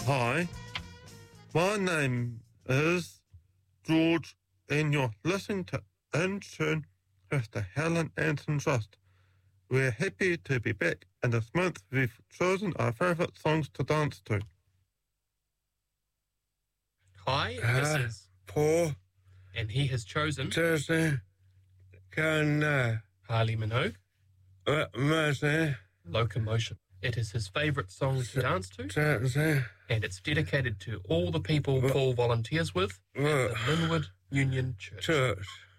Hi, my name is George, and you're listening to In Tune with the Helen Anson Trust. We're happy to be back, and this month we've chosen our favourite songs to dance to. Hi, this is Paul. And he has chosen Harley Minogue, Locomotion. It is his favourite song to dance to, and it's dedicated to all the people Paul volunteers with at the Linwood Union Church.